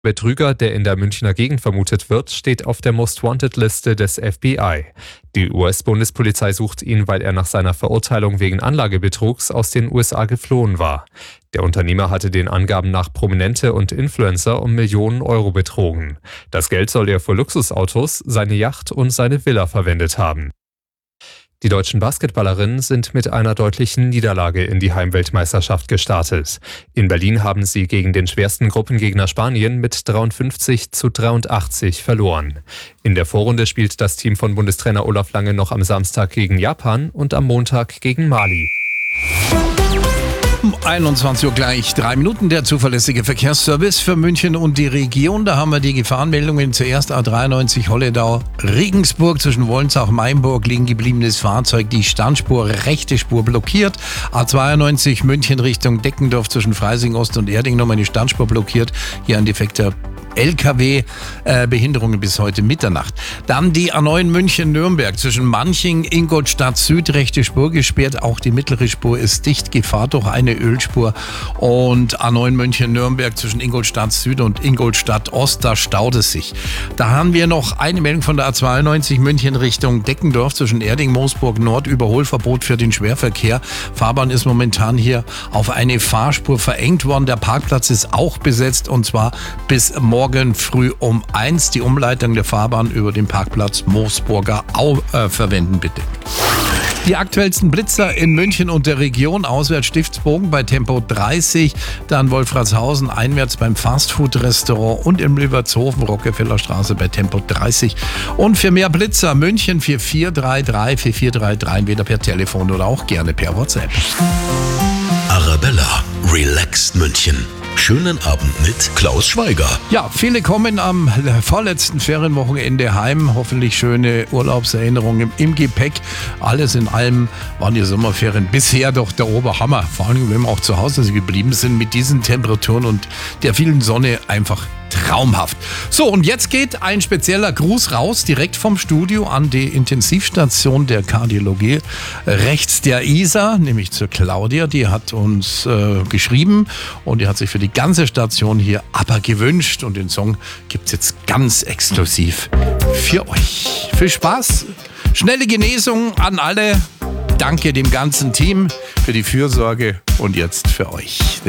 Betrüger, der in der Münchner Gegend vermutet wird, steht auf der Most-Wanted-Liste des FBI. Die US-Bundespolizei sucht ihn, weil er nach seiner Verurteilung wegen Anlagebetrugs aus den USA geflohen war. Der Unternehmer hatte den Angaben nach Prominente und Influencer um Millionen Euro betrogen. Das Geld soll er für Luxusautos, seine Yacht und seine Villa verwendet haben. Die deutschen Basketballerinnen sind mit einer deutlichen Niederlage in die Heimweltmeisterschaft gestartet. In Berlin haben sie gegen den schwersten Gruppengegner Spanien mit 53-83 verloren. In der Vorrunde spielt das Team von Bundestrainer Olaf Lange noch am Samstag gegen Japan und am Montag gegen Mali. 21 Uhr gleich 3 Minuten, der zuverlässige Verkehrsservice für München und die Region. Da haben wir die Gefahrenmeldungen. Zuerst A93 Holledau, Regensburg, zwischen Wollentzach-Mainburg liegen gebliebenes Fahrzeug, die Standspur, rechte Spur blockiert. A92 München Richtung Deckendorf, zwischen Freising Ost und Erding nochmal eine Standspur blockiert. Hier ein defekter LKW, Behinderungen bis heute Mitternacht. Dann die A9 München-Nürnberg, zwischen Manching, Ingolstadt Süd, rechte Spur gesperrt. Auch die mittlere Spur ist dicht, Gefahr durch eine Ölspur. Und A9 München-Nürnberg zwischen Ingolstadt Süd und Ingolstadt Ost, da staut es sich. Da haben wir noch eine Meldung von der A92 München Richtung Deckendorf, zwischen Erding, Moosburg Nord, Überholverbot für den Schwerverkehr. Fahrbahn ist momentan hier auf eine Fahrspur verengt worden. Der Parkplatz ist auch besetzt, und zwar bis morgen früh um 1. Die Umleitung der Fahrbahn über den Parkplatz Moosburger Au verwenden, bitte. Die aktuellsten Blitzer in München und der Region, auswärts Stiftsbogen bei Tempo 30, dann Wolfratshausen einwärts beim Fastfood-Restaurant und im Liebertshofen, Rockefeller Straße bei Tempo 30. Und für mehr Blitzer München 4433, entweder per Telefon oder auch gerne per WhatsApp. Arabella, relaxed München. Schönen Abend mit Klaus Schweiger. Ja, viele kommen am vorletzten Ferienwochenende heim. Hoffentlich schöne Urlaubserinnerungen im Gepäck. Alles in allem waren die Sommerferien bisher doch der Oberhammer. Vor allem, wenn wir auch zu Hause geblieben sind mit diesen Temperaturen und der vielen Sonne, einfach traumhaft. So, und jetzt geht ein spezieller Gruß raus, direkt vom Studio an die Intensivstation der Kardiologie rechts der Isar, nämlich zur Claudia. Die hat uns geschrieben und die hat sich für die ganze Station hier aber gewünscht. Und den Song gibt es jetzt ganz exklusiv für euch. Viel Spaß, schnelle Genesung an alle. Danke dem ganzen Team für die Fürsorge und jetzt für euch.